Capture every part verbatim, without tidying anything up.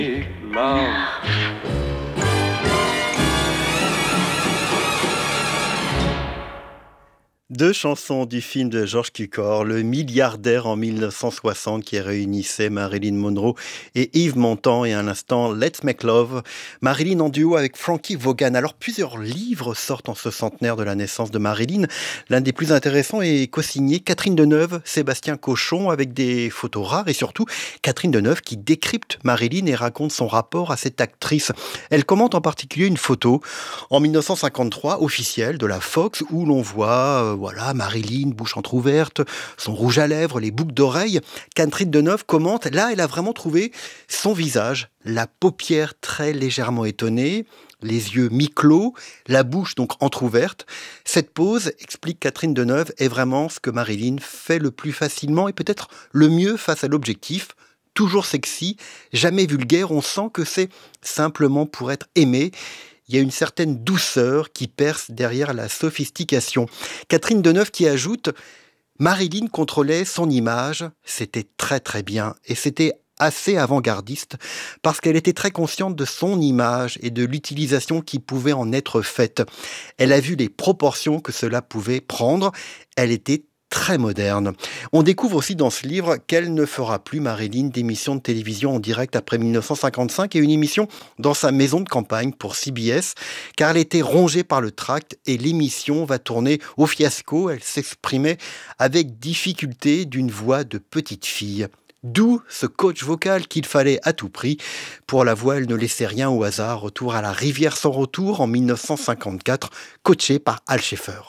Love. Deux chansons du film de George Cukor, Le milliardaire en mille neuf cent soixante, qui réunissait Marilyn Monroe et Yves Montand, et à l'instant Let's Make Love, Marilyn en duo avec Frankie Vaughan. Alors plusieurs livres sortent en ce centenaire de la naissance de Marilyn. L'un des plus intéressants est co-signé Catherine Deneuve, Sébastien Cochon, avec des photos rares, et surtout Catherine Deneuve qui décrypte Marilyn et raconte son rapport à cette actrice. Elle commente en particulier une photo en mille neuf cent cinquante-trois officielle de la Fox où l'on voit euh, voilà, Marilyn, bouche entrouverte, son rouge à lèvres, les boucles d'oreilles. Catherine Deneuve commente, là, elle a vraiment trouvé son visage, la paupière très légèrement étonnée, les yeux mi-clos, la bouche donc entrouverte. Cette pose, explique Catherine Deneuve, est vraiment ce que Marilyn fait le plus facilement et peut-être le mieux face à l'objectif. Toujours sexy, jamais vulgaire, on sent que c'est simplement pour être aimé. Il y a une certaine douceur qui perce derrière la sophistication. Catherine Deneuve qui ajoute « Marilyn contrôlait son image, c'était très très bien et c'était assez avant-gardiste parce qu'elle était très consciente de son image et de l'utilisation qui pouvait en être faite. Elle a vu les proportions que cela pouvait prendre, elle était très moderne. » On découvre aussi dans ce livre qu'elle ne fera plus, Marilyn, d'émission de télévision en direct après mille neuf cent cinquante-cinq et une émission dans sa maison de campagne pour C B S, car elle était rongée par le tract et l'émission va tourner au fiasco. Elle s'exprimait avec difficulté d'une voix de petite fille. D'où ce coach vocal qu'il fallait à tout prix. Pour la voix, elle ne laissait rien au hasard. Retour à la rivière sans retour en mille neuf cent cinquante-quatre, coachée par Al Schaeffer.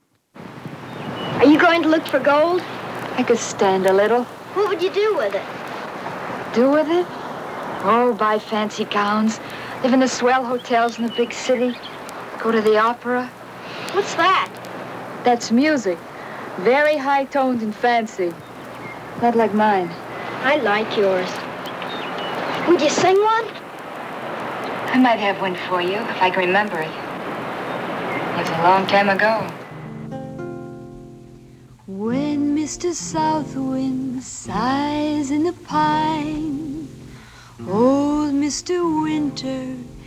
Are you going to look for gold? I could stand a little. What would you do with it? Do with it? Oh, buy fancy gowns, live in the swell hotels in the big city, go to the opera. What's that? That's music. Very high-toned and fancy. Not like mine. I like yours. Would you sing one? I might have one for you, if I can remember it. It was a long time ago. When Mister Southwind sighs in the pine, old Mister Winter